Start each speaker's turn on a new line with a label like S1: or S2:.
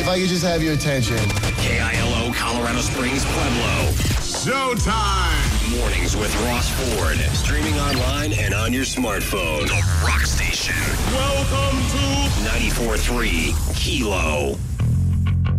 S1: if I could just have your attention.
S2: KILO, Colorado Springs, Pueblo.
S3: Showtime!
S2: Mornings with Ross Ford. Streaming online and on your smartphone. The Rock Station.
S3: Welcome to
S2: 94.3 Kilo.